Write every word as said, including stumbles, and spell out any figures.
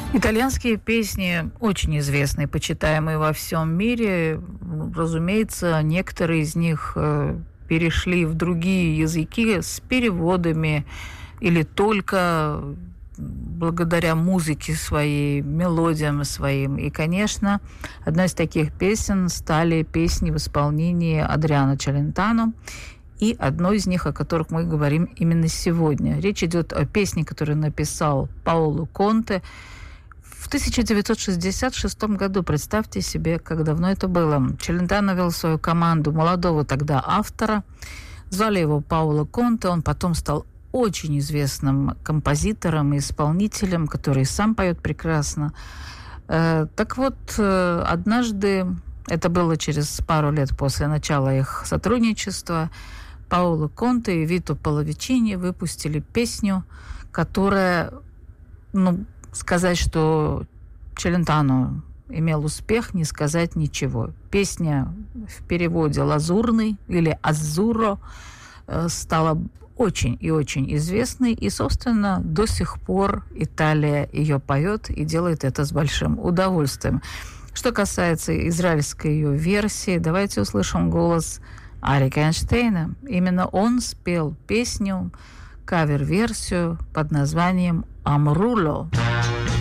Итальянские песни очень известные, почитаемые во всем мире. Разумеется, некоторые из них э, перешли в другие языки с переводами или только благодаря музыке своей, мелодиям своим. И, конечно, одной из таких песен стали песни в исполнении Адриано Челентано. И одной из них, о которых мы говорим именно сегодня. Речь идет о песне, которую написал Паоло Конте в тысяча девятьсот шестьдесят шестом году. Представьте себе, как давно это было. Челентано вел свою команду молодого тогда автора. Звали его Паоло Конте. Он потом стал очень известным композитором и исполнителем, который сам поет прекрасно. Э, так вот, э, однажды, это было через пару лет после начала их сотрудничества, Паоло Конте и Вито Половичини выпустили песню, которая, ну, сказать, что Челентано имел успех, не сказать ничего. Песня в переводе «Лазурный» или «Азуро» стала очень и очень известной, и, собственно, до сих пор Италия ее поет и делает это с большим удовольствием. Что касается израильской ее версии, давайте услышим голос Арика Эйнштейна. Именно он спел песню, кавер-версию под названием «Амруло».